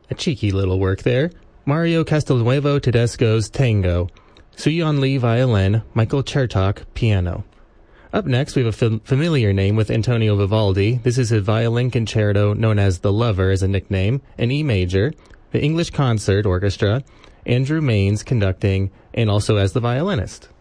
A cheeky little work there. Mario Castelnuovo Tedesco's Tango. Su-Yeon Lee violin, Michael Chertok piano. Up next, we have a familiar name with Antonio Vivaldi. This is a violin concerto known as The Lover as a nickname, in E major, the English Concert Orchestra, Andrew Maines conducting, and also as the violinist.